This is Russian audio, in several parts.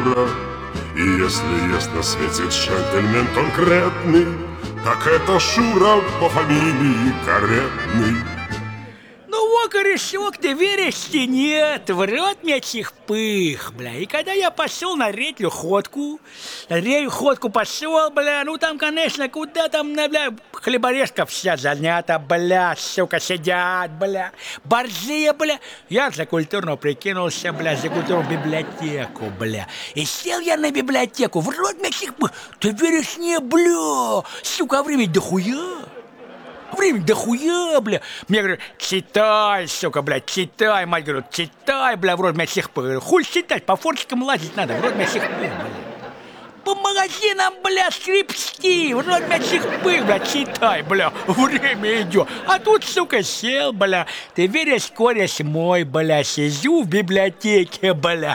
Шура. И если есть на свете джентльмен конкретный, так это Шура по фамилии Каретный. Ну, корешок, ты веришь или нет? В рот мне чих-пых, бля. И когда я пошел на редью ходку пошел, бля, ну там, конечно, куда там, бля, хлеборезка вся занята, бля, сука, сидят, бля, борзые, бля. Я за культурно прикинулся, бля, за культурную библиотеку, бля. И сел я на библиотеку, в рот мне чих-пых. Ты веришь, не, бля, сука, время дохуя. Время дохуя, бля. Мне говорят, читай, сука, блядь, читай. Мать говорит, читай, бля, в рот меня всех пых. Хуй читать, по форчикам лазить надо, в рот меня всех пых, бля. По магазинам, бля, скрипсти, в рот меня всех пых, бля, читай, бля, время идет. А тут, сука, сел, бля. Ты веришь, кореш мой, бля, сижу в библиотеке, бля.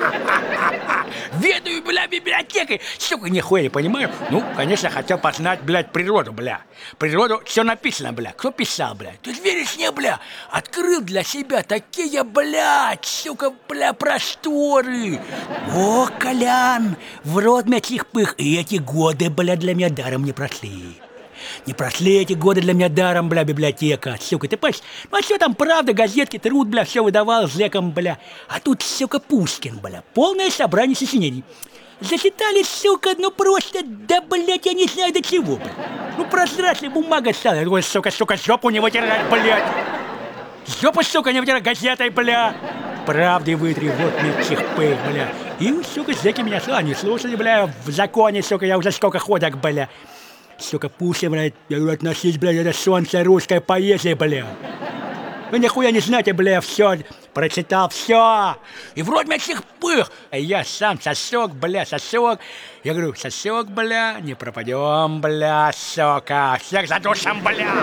Ведаю, бля, библиотекой. Сука, нихуя не понимаю. Ну, конечно, хотел познать, блядь, природу, бля. Природу, все написано, бля. Кто писал, бля? Ты веришь, не, бля? Открыл для себя такие, блядь, сука, бля, просторы. О, Колян, в рот мне чих-пых. И эти годы, бля, для меня даром не прошли. Не прошли эти годы для меня даром, бля, библиотека. Сука, ты понимаешь? Ну, а что там, правда, газетки, труд, бля, все выдавал зэкам, бля. А тут, сука, Пушкин, бля. Полное собрание сочинений. Зачитали, сука, ну просто, да, блядь, я не знаю до чего, бля. Ну, прозрачная бумага стала. Ой, сука, жопу не вытирать, блядь. Жопу, сука, не вытирать газетой, бля. Правды вытри, вот мне чих-пых, бля. И, сука, зэки меня не слушали, бля. В законе, сука, я уже сколько ходок, бля. Сука, Пушкин, блядь, я говорю, относись, блядь, это солнце русской поэзии, бля. Вы нихуя не знаете, бля, все, прочитал все. И вроде меня чих-пых. А я сам сосок, бля, сосок. Я говорю, сосок, бля, не пропадем, бля, сука. Всех задушим, бля.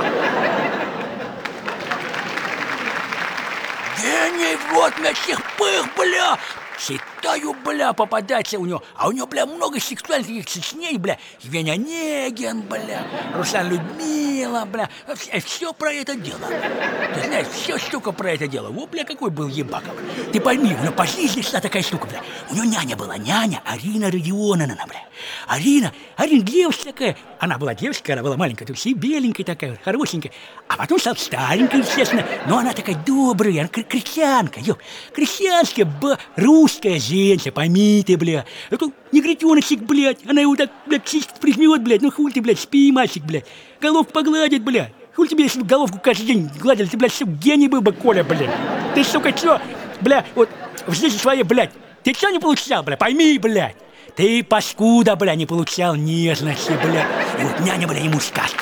Гений, вот меня чих-пых, бля. Читаю, бля, попадается у него. А у него, бля, много сексуальных сочинений, бля. Евгений Онегин, бля, Руслан Людмила, бля. Все про это дело. Ты знаешь, все штука про это дело. Во, бля, какой был ебаков. Ты пойми, у него по жизни шла такая штука, бля. У него няня была, няня Арина Родионовна, бля. Арина девушка такая. Она была девушка, она была маленькая, тут все беленькая такая, хорошенькая. А потом стала старенькая, естественно. Но она такая добрая, она крестьянка, крестьянская, русская женщина, пойми ты, бля. Это негритеночек, блядь. Она его так, блядь, чистит, прижмет, блядь. Ну хуй ты, блядь, спи, мальчик, блядь. Головку погладит, блядь. Хуй тебе, если бы головку каждый день гладили, ты, блядь, сука, гений был бы, Коля, блядь. Ты, сука, чё, бля, вот в жизни своей, блядь, ты чё не получал, бля, пойми, блядь. Ты, паскуда, бля, не получал нежности, бля. И вот няня, бля, ему сказки,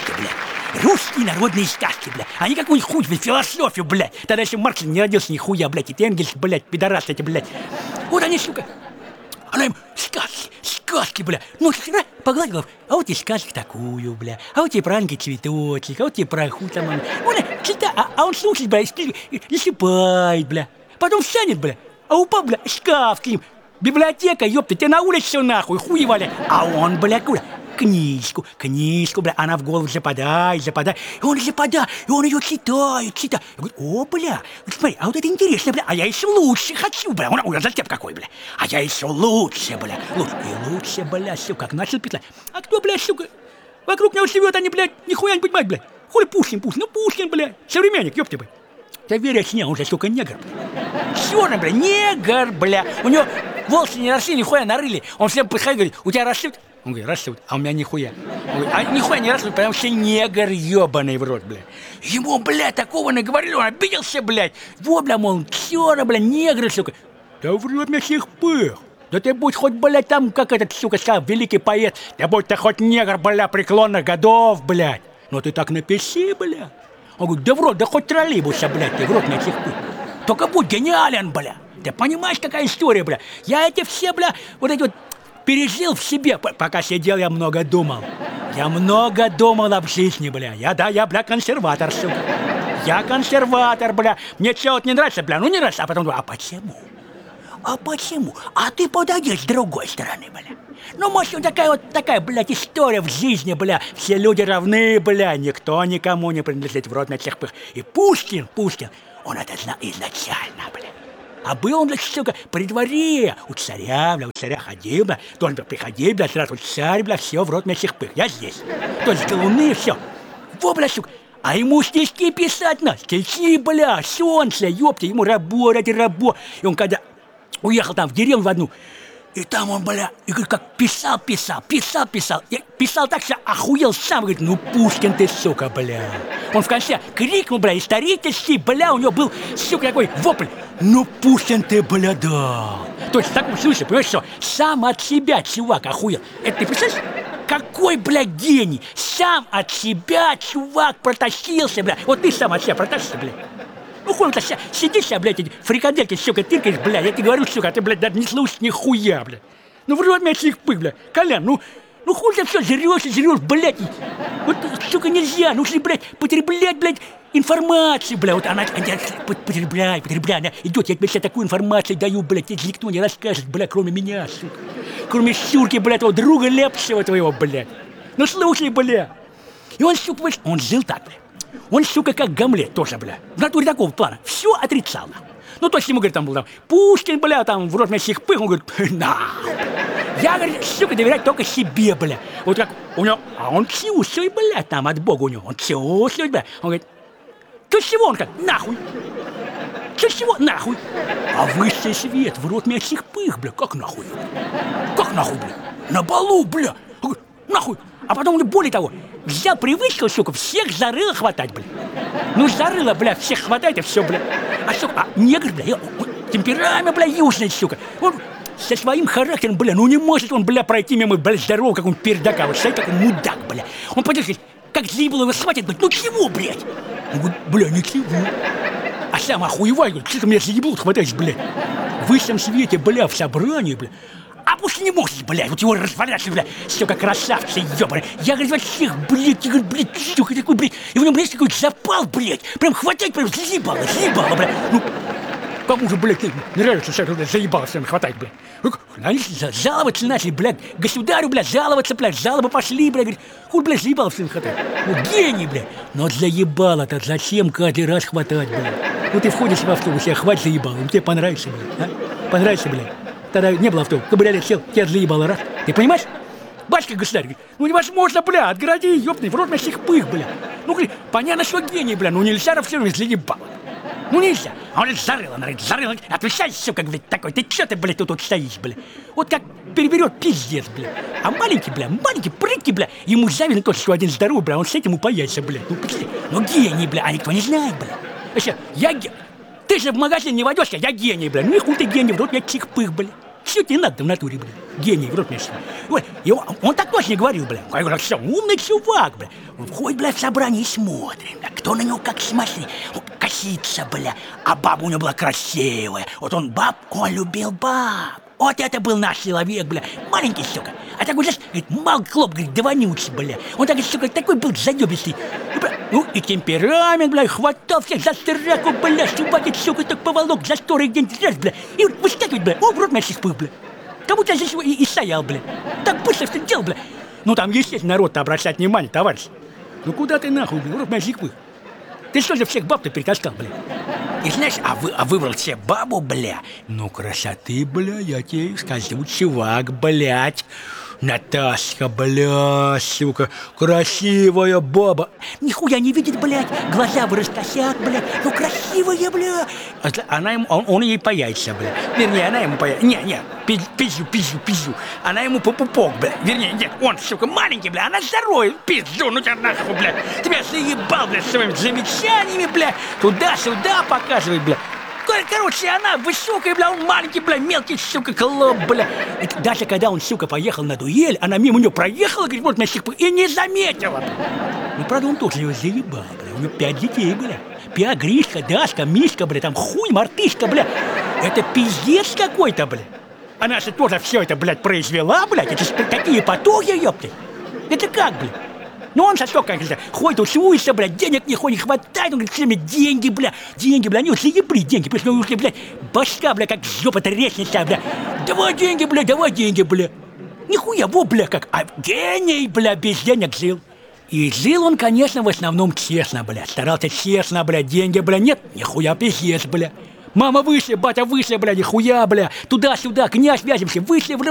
бля. Русские народные сказки, бля. А не какую-нибудь хуй, блядь, философию, блядь. Тогда еще Маркс не родился, нихуя, блядь. И Энгельс, блядь, пидорас эти, блядь. Вот они, сука. Она им сказки, бля. Ну, вчера погладила, а вот и сказки такую, бля. А вот и про ангел цветочек, а вот и про хуй там. Он читает, а он слушает, бля, и щипает, бля. Потом встанет, бля, а упал, бля, шкаф к ним. Библиотека, ёпта, ты на улице нахуй, хуй валя. А он, бля, куда? Книжку, бля, она в голову западает. И он западает, и он ее читает. Я говорю, о, бля, смотри, а вот это интересно, бля, а я еще лучше хочу, бля. Ой, затеп какой, бля. А я еще лучше, бля. Лучше, бля, сука, как начал петлять. А кто, бля, сука, вокруг него живет, они, блядь, нихуя не понимают, бля. Хули Пушкин, ну Пушкин, бля, современник, ёпта, бля. Ты веришь, не, он же, сука, негр, бля. Черный, бля, негр, бля. У него волосы не росли, нихуя нарыли. Он всем подходит, говорит, у тебя растут? Он говорит, растут, а у меня нихуя. Он говорит, а нихуя не растут, потому что негр ебаный в рот, бля. Ему, бля, такого наговорили, он обиделся, блядь. Вот, бля, мол, черный, бля, негр, сука. Да в рот мне всех пых. Да ты будь хоть, блядь, там, как этот, сука, сказал, великий поэт. Да будь ты хоть негр, бля, преклонных годов, блядь. Но ты так напиши, бля. Он говорит, да в рот, да хоть троллейбуса, блядь, ты в рот мне всех пых. Только будь гениален, бля. Ты понимаешь, какая история, бля? Я эти все, бля, вот эти вот пережил в себе. Пока сидел, я много думал. Я много думал об жизни, бля. Я, бля, консерватор, сука. Я консерватор, бля. Мне чего вот не нравится, бля, ну не нравится. А потом думаю, а почему? А почему? А ты подойди с другой стороны, бля. Ну, может, вот такая, блядь, история в жизни, бля. Все люди равны, бля. Никто никому не принадлежит в рот на всех пых. И Пушкин, он это знал изначально, бля. А был он, блядь, сука, при дворе. У царя, бля, у царя ходил, бля. Должен был приходить, бля, сразу царь, бля, все, в рот мясных пых. Я здесь. То есть голуны, все. Во, бля, сука. А ему стишки писать надо. Стихи, бля, солнце, ёпта, ему работать. И он когда уехал там в деревню в одну, и там он, бля, и говорит, как писал. И писал так, что охуел сам. Говорит, ну, Пушкин ты, сука, бля. Он в конце крикнул, бля, исторический, бля, у него был, сука, такой вопль. Ну, Пушкин ты, бля, да. То есть в таком смысле, понимаешь, что сам от себя чувак охуел. Это ты представляешь? Какой, бля, гений! Сам от себя чувак протащился, бля. Вот ты сам от себя протащился, бля. Ну, хуй, ты сидишь, блядь, эти фрикадельки, сука, тыркаешь, бля. Я тебе говорю, сука, а ты, блядь, даже не слушаешь нихуя, бля. Ну, вроде меня всех пых, бля. Колян, ну хуй ты все жрешь, блядь. Вот, сука, нельзя. Ну, если, блядь, потреблять, блядь, информацию, бля. Вот она потребляй, она идет, я тебе сейчас такую информацию даю, блядь, тебе никто не расскажет, бля, кроме меня, сука. Кроме Сюрки, бля, твоего друга Лепсева твоего, блядь. Ну, слушай, бля. И он, сука, он жил так, бля. Он, сука, как Гамлет тоже, бля. В натуре такого плана. Все отрицал. Ну, то есть ему, говорит, там был там Пушкин, бля, там в рот мясных пых. Он говорит, на. Я, говорит, сука, доверять только себе, бля. Вот как у него, а он чувствует, бля, там от Бога у него. Он чувствует, бля. Он говорит, ты чего? Он как, нахуй. Ты чего? Нахуй. А высший свет в рот мясных пых, бля. Как нахуй? Как нахуй, бля? На балу, бля. Он говорит, нахуй. А потом, более того, взял привычку, сука, всех за рыло хватать, бля. Ну, за рыло, бля, всех хватает и все, бля. А, сука, а негр, бля, темперамент, бля, южный, сука. Он со своим характером, бля, ну не может он, бля, пройти мимо, бля, здорового, как он пердака, вот стоит, как он мудак, бля. Он подержит, как заебало его схватит, блядь, ну чего, блядь? Он говорит, бля, ничего. А сам охуевай, говорит, что ты меня заебло хватаешь, блядь. В высшем свете, бля, в собрании, бля. А после не можешь, блядь, вот его разворачивать, блядь, сука, красавцы, ёбаный. Я, говорит, вообще, блядь, я говорю, блядь, сука, такой, блядь, и в нем, блядь, такой запал, блядь, прям хватать, прям заебало, блядь. Ну, кому же, блядь, нравится, что заебало всем хватать, блядь. Они жаловаться начали, блядь, государю, блядь, жаловаться, блядь, жалобы пошли, блядь, говорит, хуй, блядь, заебало всем хватать. Ну, гений, блядь. Но заебало-то зачем каждый раз хватать, блядь? Ну, ты входишь в автобус, я хватит заебало, тебе понравится, блядь, а? Понравится, блядь. Тогда не было автобуса, кабриолет сел, тебя заебало, раз. Ты понимаешь? Батька государь говорит, ну невозможно, бля, отгороди, ёпный, в рот мясных пых, бля. Ну, говорит, понятно, что гений, бля, ну нельзя все равно заебало. Ну нельзя. А он говорит, зарыло, отвечай, сука, говорит, такой, ты чё ты, блядь, тут стоишь, бля? Вот как переберет пиздец, бля. А маленький, прыткий, бля, ему завидно тот, что один здоровый, бля, он с этим упаяется, бля. Ну, представь, ну гений, бля, а никто не знает, бля. Вообще, я гений. Ты же в магазин не войдешь, я гений, бля. Ну, нихуй ты гений, в рот меня чих-пых, бля. Все тебе надо в натуре, бля. Гений, в рот меня. Вот, и он так точно говорил, бля. Я говорю, что, умный чувак, бля. Он входит, бля, в собрание и смотрит, бля. Кто на него как смотрит. Он косится, бля. А баба у него была красивая. Вот он любил баб. Вот это был наш человек, бля. Маленький, сука. А такой, знаешь, говорит, мал клоп, говорит, да вонючий, бля. Он такой, сука, такой был заебистый. Ну, и темперамент, бля, хватал всех за стираку, бля, субатит, сука, так поволок за старый день, бля. И вот выскакивает, бля, о, в рот мясных пых, бля. Как будто здесь и стоял, бля. Так быстро все делал, бля. Ну, там, естественно, народ-то обращать внимание, товарищ. Ну, куда ты нахуй, бля, в рот мясных пых? Ты что же всех баб-то перетаскал, бля? И знаешь, выбрал себе бабу, бля. Ну, красоты, бля, я тебе скажу, чувак, блядь. Наташка, бля, сука, красивая баба. Нихуя не видит, блядь, глаза вырастосят, блядь. Ну, красивая, бля. Она ему, он ей паяется, бля. Вернее, она ему паяется. Не, пизжу. Она ему по пупок, бля. Вернее, нет, он, сука, маленький, бля, она здоровая. Пизжу, ну тебя нахуй, бля. Тебя заебал, бля, своими замечаниями, бля. Туда-сюда показывает, бля. Короче, она высокая, бля, он маленький, бля, мелкий, сука, клоп, бля. И даже когда он, сука, поехал на дуэль, она мимо него проехала, говорит, вот мясных пых, и не заметила, бля. Ну, правда, он тоже его заебал, бля. У него 5 детей, бля. 5, Гришка, Дашка, Мишка, бля, там хуй, мартышка, бля. Это пиздец какой-то, бля. Она же тоже все это, блядь, произвела, блядь. Это же какие потуги, ёпты. Это как, блядь? Ну он сейчас только ходит, усуется, блядь, денег не хватает, он говорит, всеми деньги, бля, они вот заебли деньги, потому что, блядь, башка, бля, как жопа-то речница, бля, давай деньги, бля. Нихуя, во, бля, как, а гений, бля, без денег жил. И жил он, конечно, в основном честно, бля, старался честно, бля, деньги, бля, нет, нихуя пиздец, бля. Мама выше, батя выше, бля, нихуя, бля. Туда-сюда, князь, вязимся, выше в